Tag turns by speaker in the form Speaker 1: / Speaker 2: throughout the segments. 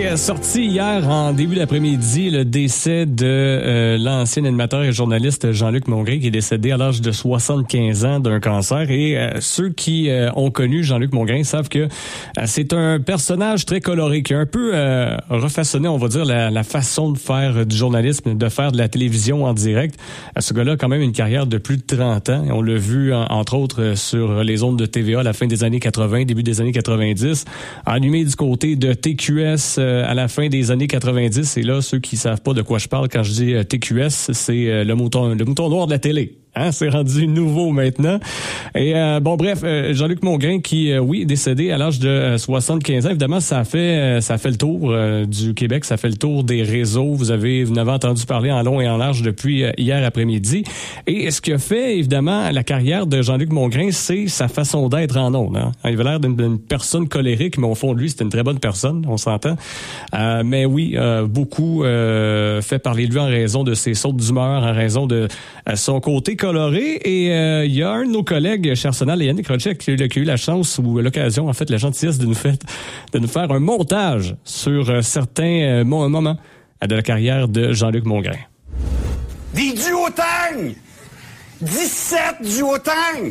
Speaker 1: Sorti hier en début d'après-midi le décès de l'ancien animateur et journaliste Jean-Luc Mongrain qui est décédé à l'âge de 75 ans d'un cancer. Et ceux qui ont connu Jean-Luc Mongrain savent que c'est un personnage très coloré qui a un peu refaçonné, on va dire, la façon de faire du journalisme, de faire de la télévision en direct. Ce gars-là a quand même une carrière de plus de 30 ans. On l'a vu, entre autres, sur les ondes de TVA à la fin des années 80, début des années 90, animé du côté de TQS à la fin des années 90. Et là, ceux qui savent pas de quoi je parle quand je dis TQS, c'est le mouton noir de la télé. Hein, c'est rendu nouveau maintenant. Et bref, Jean-Luc Mongrain qui, oui, décédé à l'âge de 75 ans. Évidemment, ça fait le tour du Québec, ça fait le tour des réseaux. Vous en avez entendu parler en long et en large depuis hier après-midi. Et ce qui a fait, évidemment, la carrière de Jean-Luc Mongrain, c'est sa façon d'être en ondes. Hein. Il avait l'air d'une personne colérique, mais au fond de lui, c'était une très bonne personne, on s'entend. Mais oui, beaucoup fait parler de lui en raison de ses sautes d'humeur, en raison de son côté coloré. Et il y a un de nos collègues chez Arsenal, Yannick Rochek, qui a eu la chance ou l'occasion, en fait, la gentillesse de nous faire un montage sur certains moments de la carrière de Jean-Luc Mongrain.
Speaker 2: Des duotangs! 17 duotangs!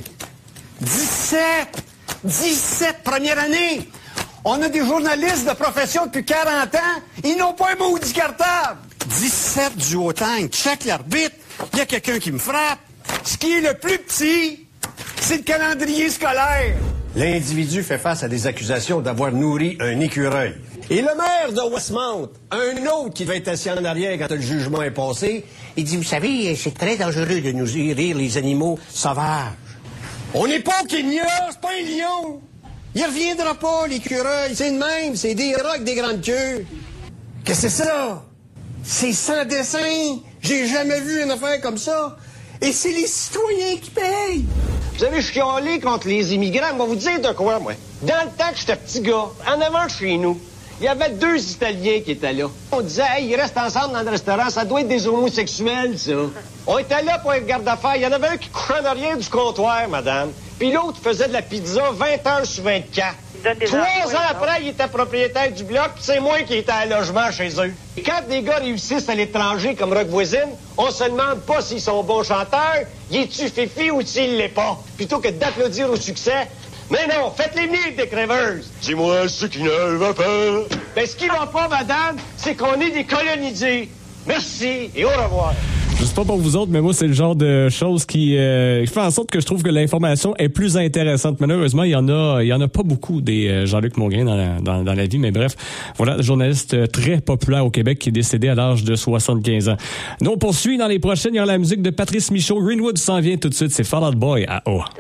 Speaker 2: 17 première année! On a des journalistes de profession depuis 40 ans, ils n'ont pas un maudit cartable! 17 duotangs, check l'arbitre, il y a quelqu'un qui me frappe. Ce qui est le plus petit, c'est le calendrier scolaire.
Speaker 3: L'individu fait face à des accusations d'avoir nourri un écureuil. Et le maire de Westmount, un autre qui devait être assis en arrière quand le jugement est passé, il dit, vous savez, c'est très dangereux de nous nourrir les animaux sauvages. On n'est pas au Kenya, c'est pas un lion. Il reviendra pas, l'écureuil. C'est le même, c'est des rats avec des grandes queues. Qu'est-ce que c'est ça? C'est sans dessin. J'ai jamais vu une affaire comme ça. Et c'est les citoyens qui payent. Vous avez chialé contre les immigrants. Moi, vous dire de quoi, moi? Dans le temps que j'étais petit gars, en avant de chez nous, il y avait 2 Italiens qui étaient là. On disait, hey, ils restent ensemble dans le restaurant, ça doit être des homosexuels, ça. On était là pour être garde-affaires. Il y en avait un qui couchait en arrière du comptoir, madame. Puis l'autre faisait de la pizza 20 heures sur 24. 3 ans après, il était propriétaire du bloc, puis c'est moi qui étais à logement chez eux. Et quand des gars réussissent à l'étranger comme Rock Voisine, on se demande pas s'ils sont bons chanteurs, y est-tu fifi ou s'il l'est pas. Plutôt que d'applaudir au succès, mais non, faites-les venir des crèveuses. Dis-moi ce qui ne va pas. Ben, ce qui va pas, madame, c'est qu'on est des colonisés. Merci et au revoir.
Speaker 1: Je sais pas pour vous autres, mais moi, c'est le genre de choses qui fait en sorte que je trouve que l'information est plus intéressante. Malheureusement, il y en a pas beaucoup des Jean-Luc Mongrain dans la vie, mais bref, voilà, journaliste très populaire au Québec qui est décédé à l'âge de 75 ans. Nous, on poursuit dans les prochaines. Il y aura la musique de Patrice Michaud. Greenwood s'en vient tout de suite. C'est Fall Out Boy à O.